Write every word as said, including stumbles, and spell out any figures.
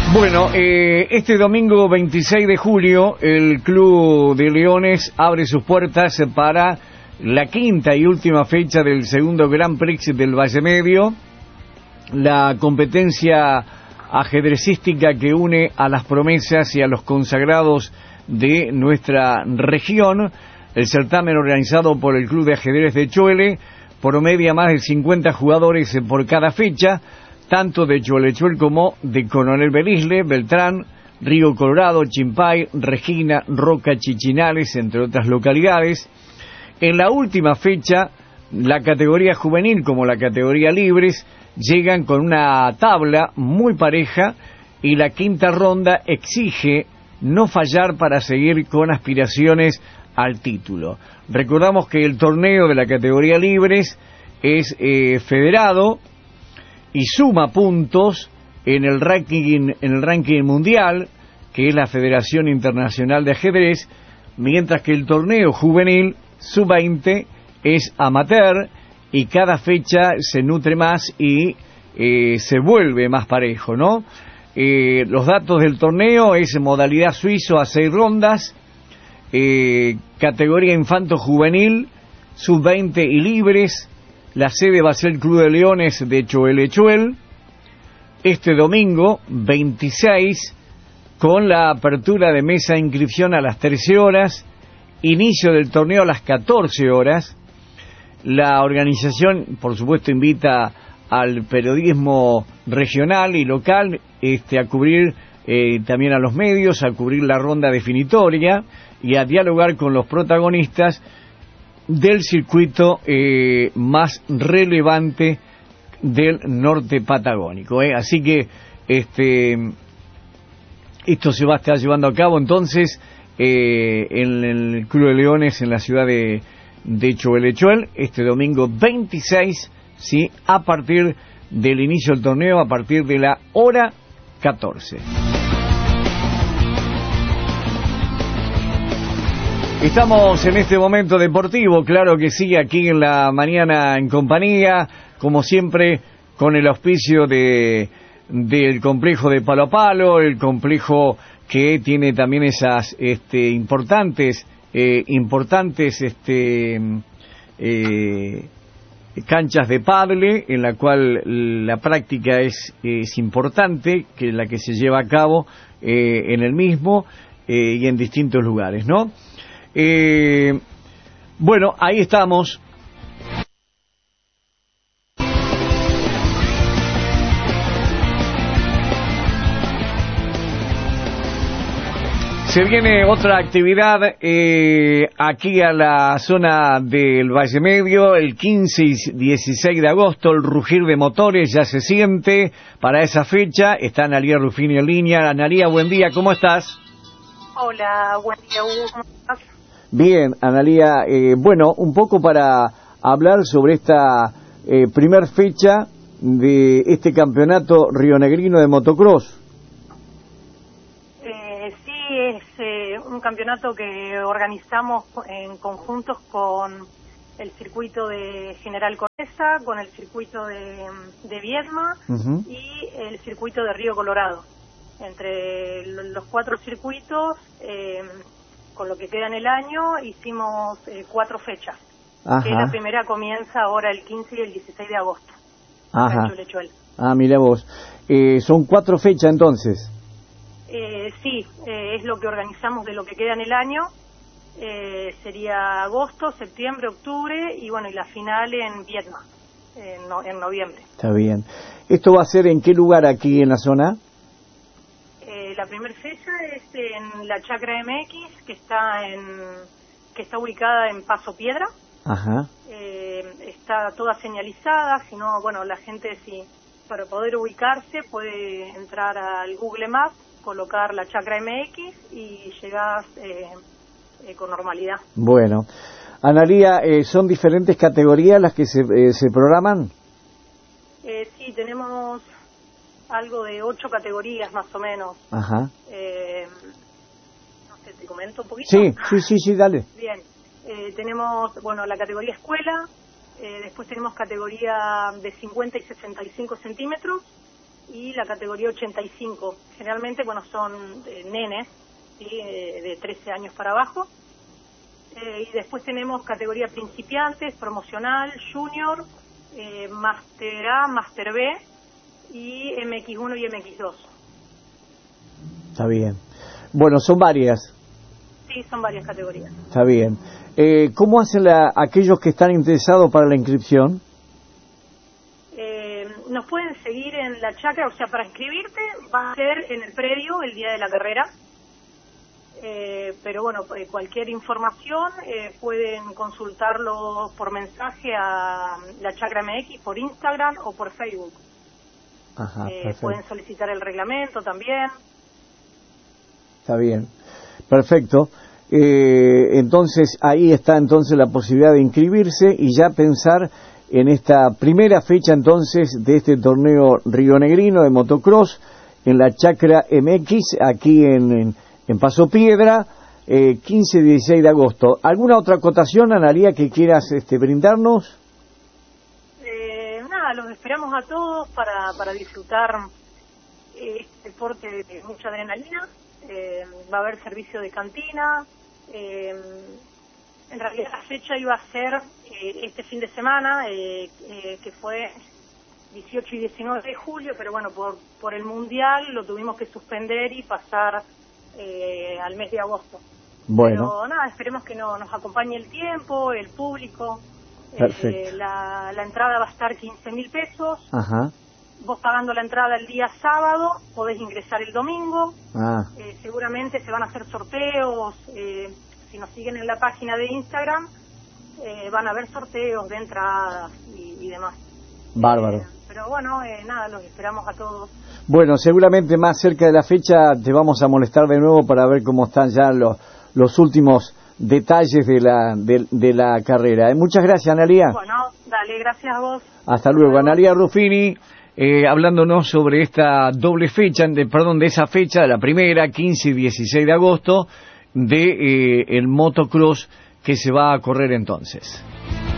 Bueno, eh, este domingo veintiséis de julio el Club de Leones abre sus puertas para la quinta y última fecha del segundo Grand Prix del Valle Medio, la competencia ajedrecística que une a las promesas y a los consagrados de nuestra región. El certamen organizado por el Club de Ajedrez de Choele promedia más de cincuenta jugadores por cada fecha, tanto de Cholechuel como de Coronel Belisle, Beltrán, Río Colorado, Chimpay, Regina, Roca, Chichinales, entre otras localidades. En la última fecha, la categoría juvenil como la categoría libres llegan con una tabla muy pareja y la quinta ronda exige no fallar para seguir con aspiraciones al título. Recordamos que el torneo de la categoría libres es eh, federado y suma puntos en el ranking en el ranking mundial, que es la Federación Internacional de Ajedrez, mientras que el torneo juvenil sub veinte es amateur y cada fecha se nutre más y eh, se vuelve más parejo, ¿no? Eh, los datos del torneo es modalidad suizo a seis rondas, eh, categoría infanto juvenil, sub veinte y libres. La sede va a ser el Club de Leones de Choelechuel, este domingo veintiséis, con la apertura de mesa de inscripción a las trece horas, inicio del torneo a las catorce horas. La organización, por supuesto, invita al periodismo regional y local este, a cubrir eh, también a los medios, a cubrir la ronda definitoria y a dialogar con los protagonistas del circuito eh, más relevante del norte patagónico, ¿eh? Así que este esto se va a estar llevando a cabo entonces eh, en el Club de Leones en la ciudad de, de Choelechuel este domingo veintiséis, sí, a partir del inicio del torneo, a partir de la hora catorce. Estamos en este momento deportivo, claro que sí, aquí en la mañana en compañía, como siempre, con el auspicio de del complejo de Palo a Palo, el complejo que tiene también esas este, importantes, eh, importantes este, eh, canchas de pádel, en la cual la práctica es, es importante, que la que se lleva a cabo eh, en el mismo eh, y en distintos lugares, ¿no? Eh, bueno, ahí estamos. Se viene otra actividad eh, aquí a la zona del Valle Medio, el quince y dieciséis de agosto, el rugir de motores ya se siente para esa fecha. Está Analía Ruffini en línea. Analía, buen día, ¿cómo estás? Hola, buen día, Hugo, ¿cómo estás? Bien, Analía, eh, bueno, un poco para hablar sobre esta eh, primer fecha de este campeonato rionegrino de motocross. Eh, sí, es eh, un campeonato que organizamos en conjuntos con el circuito de General Conesa, con el circuito de, de Viedma uh-huh. y el circuito de Río Colorado. Entre los cuatro circuitos, eh, con lo que queda en el año, hicimos eh, cuatro fechas. Ajá. Que la primera comienza ahora el quince y el dieciséis de agosto. Ajá. Ah, mira vos. Eh, ¿Son cuatro fechas entonces? Eh, sí, eh, es lo que organizamos de lo que queda en el año. Eh, sería agosto, septiembre, octubre y bueno, y la final en Viedma, en, no, en noviembre. Está bien. ¿Esto va a ser en qué lugar aquí en la zona? Eh, la primera fecha es en la Chacra M X, que está en que está ubicada en Paso Piedra. Ajá. Eh, está toda señalizada, si no, bueno, la gente si para poder ubicarse puede entrar al Google Maps, colocar la Chacra M X y llegás eh, eh, con normalidad. Bueno, Analía, eh, ¿son diferentes categorías las que se, eh, se programan? Eh, sí, tenemos algo de ocho categorías más o menos. Ajá. Eh, no sé, ¿te comento un poquito? Sí, sí, sí, sí, dale. Bien, eh, tenemos, bueno, la categoría escuela, eh, después tenemos categoría de cincuenta y sesenta y cinco centímetros, y la categoría ochenta y cinco. Generalmente, bueno, son eh, nenes, ¿sí? eh, de trece años para abajo. Eh, y después tenemos categoría principiantes, promocional, junior, eh, Master A, Master B y M X uno y M X dos. Está bien. Bueno, son varias. Sí, son varias categorías. Está bien. Eh, ¿Cómo hacen la, aquellos que están interesados para la inscripción? Eh, nos pueden seguir en la chacra, o sea, para inscribirte va a ser en el predio el día de la carrera. Eh, pero bueno, cualquier información eh, pueden consultarlo por mensaje a la Chacra M X por Instagram o por Facebook. Ajá, eh, pueden solicitar el reglamento también. Está bien, perfecto. Eh, entonces ahí está entonces la posibilidad de inscribirse y ya pensar en esta primera fecha entonces de este torneo rionegrino de motocross en la Chacra M X aquí en, en En Paso Piedra, eh, quince y dieciséis de agosto. ¿Alguna otra acotación, Analía, que quieras este, brindarnos? Eh, nada, los esperamos a todos para, para disfrutar eh, este deporte de mucha adrenalina. Eh, va a haber servicio de cantina. Eh, en realidad la fecha iba a ser eh, este fin de semana, eh, eh, que fue dieciocho y diecinueve de julio, pero bueno, por, por el Mundial lo tuvimos que suspender y pasar Eh, al mes de agosto. Bueno. Pero nada, esperemos que no, nos acompañe el tiempo, el público. Perfecto. Eh, la, la entrada va a estar quince mil pesos. Ajá. Vos pagando la entrada el día sábado, podés ingresar el domingo. Ah. Eh, seguramente se van a hacer sorteos. Eh, si nos siguen en la página de Instagram, eh, van a haber sorteos de entradas y, y demás. Bárbaro. Eh, pero bueno, eh, nada, los esperamos a todos. Bueno, seguramente más cerca de la fecha te vamos a molestar de nuevo para ver cómo están ya los, los últimos detalles de la de, de la carrera. ¿Eh? Muchas gracias, Analía. Bueno, dale, gracias a vos. Hasta luego. Hasta luego. Analía Ruffini, eh, hablándonos sobre esta doble fecha, de, perdón, de esa fecha, de la primera, quince y dieciséis de agosto, de eh, el motocross que se va a correr entonces.